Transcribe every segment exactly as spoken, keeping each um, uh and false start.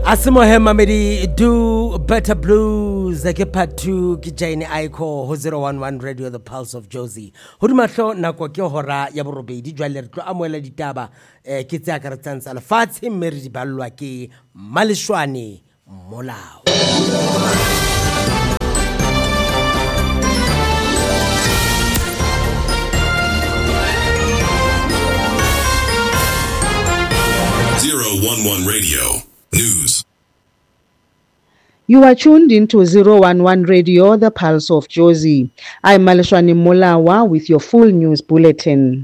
Asimohe mamedi do better blues ke part two ke Jane Aiko ho zero one one Radio The Pulse of Jozi. Ho di mahlo nako ke hora ya borobedi jwale re tlo amoela ditaba eh, ke tsa ka re tsantsa lefatshe mme re di ballwa ke Maleshwane Molao. zero one one Radio News. You are tuned into zero one one Radio, The Pulse of Jozi. I'm Maleshwane Molao with your full news bulletin.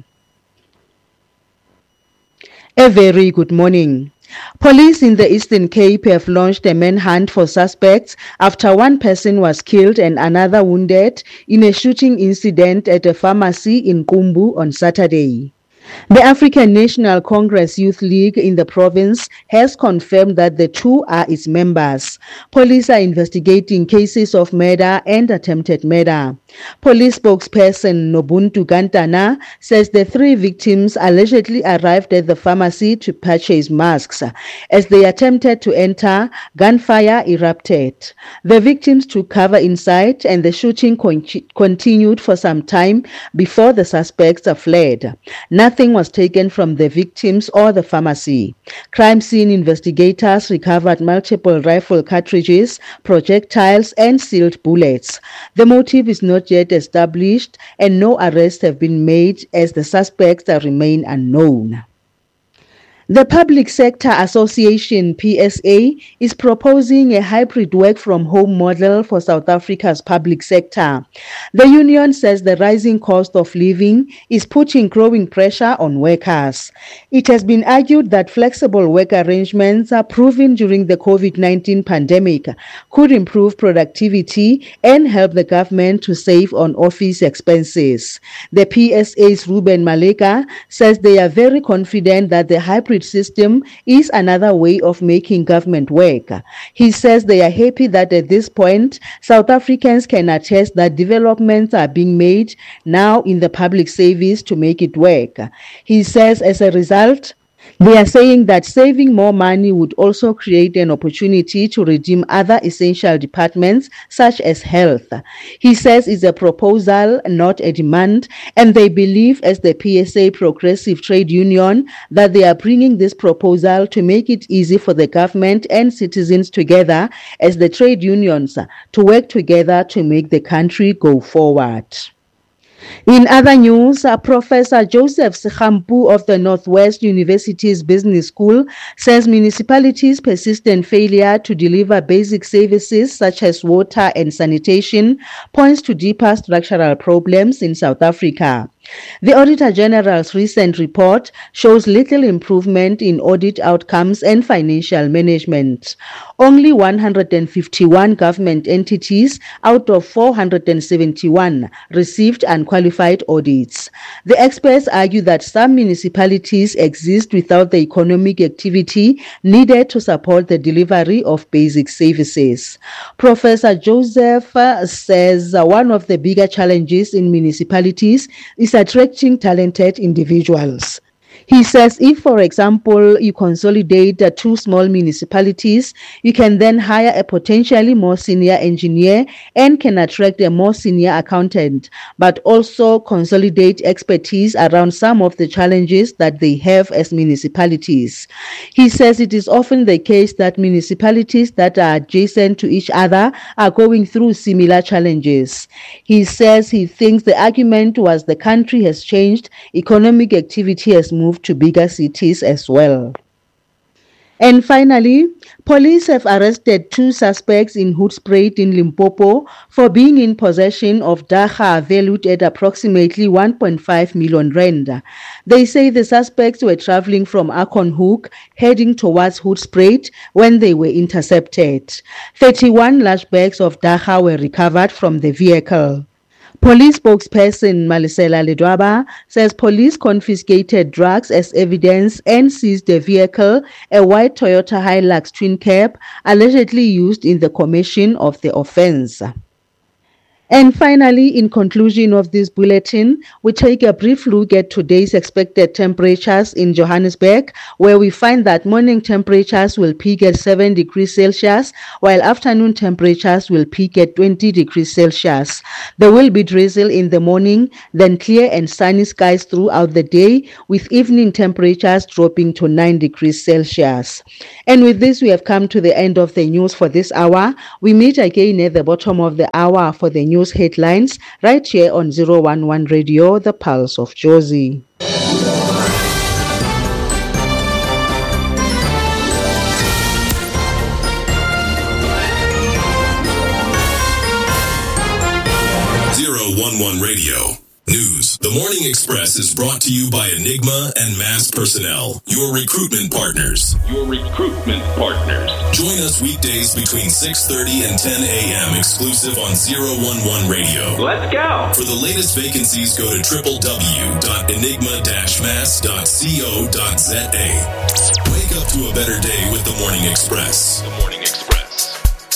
A very good morning. Police in the Eastern Cape have launched a manhunt for suspects after one person was killed and another wounded in a shooting incident at a pharmacy in Qumbu on Saturday. The African National Congress Youth League in the province has confirmed that the two are its members. Police are investigating cases of murder and attempted murder. Police spokesperson Nobuntu Gantana says the three victims allegedly arrived at the pharmacy to purchase masks. As they attempted to enter, gunfire erupted. The victims took cover inside and the shooting con- continued for some time before the suspects fled. Nothing was taken from the victims or the pharmacy. Crime scene investigators recovered multiple rifle cartridges, projectiles, and sealed bullets. The motive is not yet established and no arrests have been made as the suspects remain unknown. The Public Sector Association, P S A, is proposing a hybrid work-from-home model for South Africa's public sector. The union says the rising cost of living is putting growing pressure on workers. It has been argued that flexible work arrangements are proven during the COVID nineteen pandemic could improve productivity and help the government to save on office expenses. The P S A's Ruben Maleka says they are very confident that the hybrid system is another way of making government work. He says they are happy that at this point, South Africans can attest that developments are being made now in the public service to make it work. He says as a result, they are saying that saving more money would also create an opportunity to redeem other essential departments such as health. He says it's a proposal, not a demand, and they believe as the P S A Progressive Trade Union that they are bringing this proposal to make it easy for the government and citizens together as the trade unions to work together to make the country go forward. In other news, uh, Professor Joseph Sekhampu of the Northwest University's Business School says municipalities' persistent failure to deliver basic services such as water and sanitation points to deeper structural problems in South Africa. The Auditor General's recent report shows little improvement in audit outcomes and financial management. Only one hundred fifty-one government entities out of four hundred seventy-one received unqualified audits. The experts argue that some municipalities exist without the economic activity needed to support the delivery of basic services. Professor Joseph uh, says uh, one of the bigger challenges in municipalities is attracting talented individuals. He says if, for example, you consolidate uh, two small municipalities, you can then hire a potentially more senior engineer and can attract a more senior accountant, but also consolidate expertise around some of the challenges that they have as municipalities. He says it is often the case that municipalities that are adjacent to each other are going through similar challenges. He says he thinks the argument was the country has changed, economic activity has moved to bigger cities as well. And finally, police have arrested two suspects in Hoedspruit in Limpopo for being in possession of dagga valued at approximately one point five million rand. They say the suspects were traveling from Akonhoek heading towards Hoedspruit when they were intercepted. thirty-one large bags of dagga were recovered from the vehicle. Police spokesperson Malisela Ledwaba says police confiscated drugs as evidence and seized a vehicle, a white Toyota Hilux twin cab, allegedly used in the commission of the offense. And finally, in conclusion of this bulletin, we take a brief look at today's expected temperatures in Johannesburg, where we find that morning temperatures will peak at seven degrees Celsius, while afternoon temperatures will peak at twenty degrees Celsius. There will be drizzle in the morning, then clear and sunny skies throughout the day, with evening temperatures dropping to nine degrees Celsius. And with this, we have come to the end of the news for this hour. We meet again at the bottom of the hour for the news headlines right here on zero one one Radio, the Pulse of Jozi. zero one one Radio. News. The Morning Express is brought to you by Enigma and Mass Personnel, your recruitment partners. Your recruitment partners. Join us weekdays between six thirty and ten a.m. exclusive on zero one one Radio. Let's go. For the latest vacancies, go to w w w dot enigma dash mass dot co dot z a. Wake up to a better day with The Morning Express. The Morning